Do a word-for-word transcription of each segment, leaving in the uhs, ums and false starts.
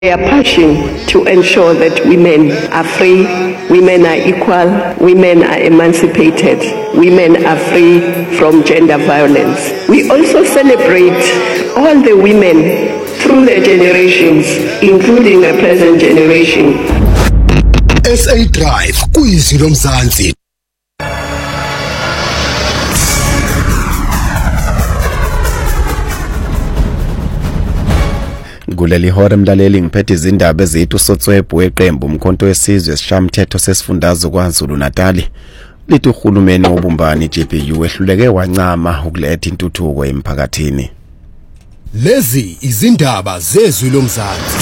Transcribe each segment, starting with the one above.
Their passion to ensure that women are free, women are equal, women are emancipated, women are free from gender violence. We also celebrate all the women through the generations, including the present generation. S A Drive kuyizwi lomzansi. Kuleli hora mlaleli ngiphethe izindaba ezithi usotswebhu weqembu umkhonto wesizwe sishamthetho sesifundazwe kwaZulu Natal lithi uhulumeni wobumbani G B U ehluleke wancama ukuletha intuthuko emphakathini. Lezi izindaba zezwi lomzansi.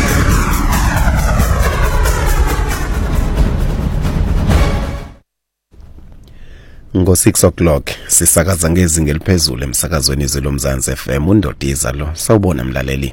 Ngo six o'clock sisakaza ngezinga eliphezulu emsakazweni izwi lomzansi F M undodiza lo sawubona mlaleli.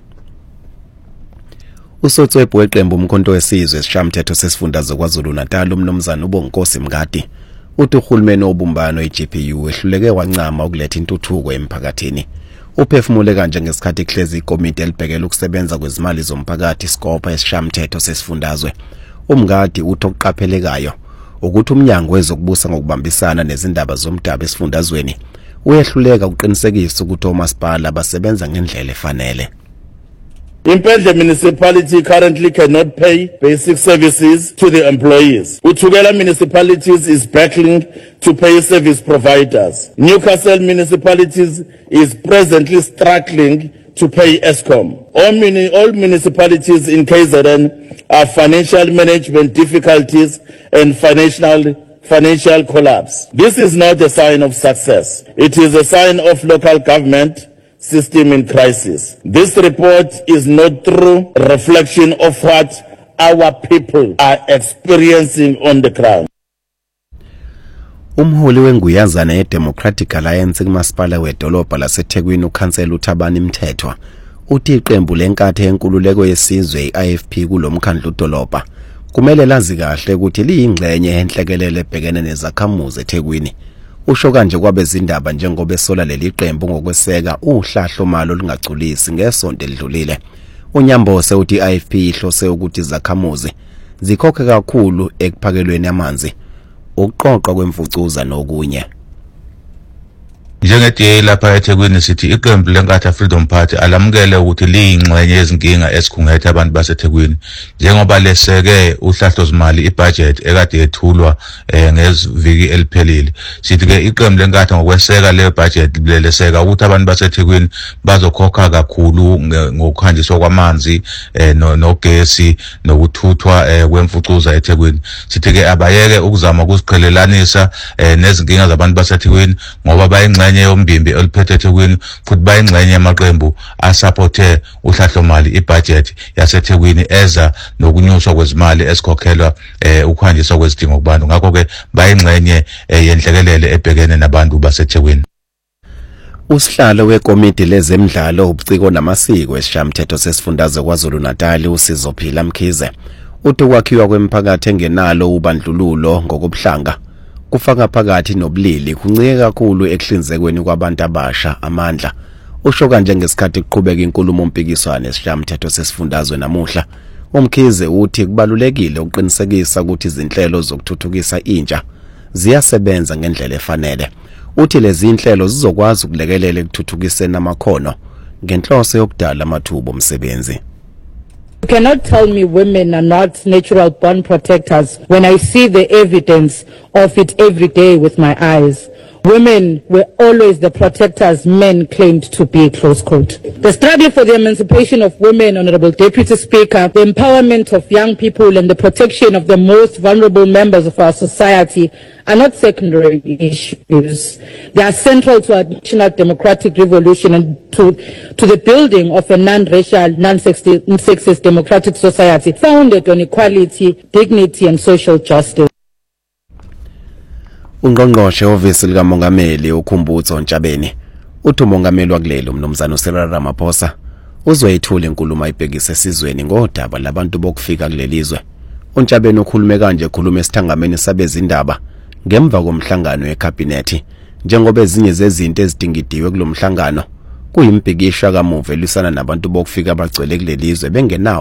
Usotswebhu weqembu umkhonto wesizwe sishamthetho sesifundazwe kwaZulu Natal umnomzana uBonkosi Mngadi uthi uhulumeni wobumbano i-G B U ehluleke wancama ukuletha intuthuko emphakathini. Uphefumule kanje ngesikhathi ihlezi ikomiti elibhekela ukusebenza kwezimali zomphakathi iskopa esishamthetho sesifundazwe. uMngadi uthi okuqaphelekayo ukuthi umnyango wezokubusa ngokubambisana nezindaba zomdaba esifundazweni uyehluleka ukuqinisekisa ukuthi omasipala basebenza ngendlela efanele. Impendle municipality currently cannot pay basic services to the employees. Uthukela municipalities is battling to pay service providers. Newcastle municipalities is presently struggling to pay Eskom. All, muni all municipalities in K Z N are financial management difficulties and financial financial collapse. This is not a sign of success. It is a sign of local government system in crisis. This report is not true reflection of what our people are experiencing on the ground. Umholi wenguyazana ye-Democratic Alliance kumasipala wedolobha laseThekwini ukhansela uThabani Mthethwa uthi iqembu lenkathe yenkululeko yesizwe i-I F P kulomkhandlu udolobha kumele lazi kahle ukuthi liyingxenye yenhlekelele ebhekene nezakhamuzi eThekwini. Usho kanje kwabezindaba njengoba esola leli qembu ngokweseka uhlahlo malo lingagculisi ngesonto elidlulile. uNyambose uthi i-I F P ihlose ukuthi izakhamuzi zikhokhe kakhulu ekuphakelweni amanzi, ukuqoqwa kwemfucuza nokunye. Njenge-D A lapha eThekwini sithi iqembu lenkatha Freedom Party alamukele ukuthi liyingxenye yezinkinga esikhungethe abantu baseThekwini njengoba leseke uhlahlozimali ibudget ekade yethulwa eh, ngeziviki eliphelile. Sithi ke iqembu lenkatha ngokweseka le budget leseka ukuthi abantu baseThekwini bazokhokha kakhulu ngokuhanjiswa kwamanzi eh, nogesi nokuthuthwa eh, kwemfucuza eThekwini. Sithi ke abayeke ukuzama ukuziqhelelanisa eh, nezinkinga zabantu baseThekwini ngoba bayingxenye yombimbi eliphethe eThekwini futhi bayingxenye yamaqembu asupporte uhlahlomali ibudget yaseThekwini eza nokunyuswa kwezimali esikhokhelwa eh, ukuhanjiswa kwezidingo kubantu. Ngakho ke bayingxenye eh, yenhlekelele ebhekene nabantu baseThekwini. Usihlalo wekomiti lezemidlalo ubuciko namasiko esishamthetho sesifundazwe kwaZulu Natal uSizophila Mkhize uthi ukwakhiwa kwemiphakathi engenalo ubandlululo ngokubuhlanga kufaka phakathi nobulili kuncike kakhulu ekuhlinzekweni kwabantu abasha amandla. Usho kanje ngesikhathi kuqhubeka inkulumo mpikiswano esishamthetho sesifundazwe namuhla. uMkhize uthi kubalulekile ukuqinisekisa ukuthi izinhlelo zokuthuthukisa intsha ziyasebenza ngendlela efanele. Uthi lezi inhlelo zizokwazi ukulekelela ekuthuthukiseni amakhono ngenhloso yokudala amathuba omsebenzi. You cannot tell me women are not natural born protectors when I see the evidence of it every day with my eyes. Women were always the protectors men claimed to be, close quote. The struggle for the emancipation of women, Honorable Deputy Speaker, the empowerment of young people and the protection of the most vulnerable members of our society are not secondary issues. They are central to our national democratic revolution and to, to the building of a non-racial, non-sexist democratic society founded on equality, dignity and social justice. Ungqongqoshe ofisi likamongameli uKhumbutso Ntshabeni uthi umongameli wakuleli umnumzana uCyril Ramaphosa uzoyithula inkulumo ayibhekise esizweni ngodaba labantu bokufika kulelizwe. uNtshabeni ukhulume kanje ekhuluma esithangameni sabezindaba ngemva komhlangano wecabinet njengoba ezinye zezinto ezidingidiwe kulomhlangano kuyimbhikisha kamuva elisana nabantu bokufika abagcwele kulelizwe bengenawo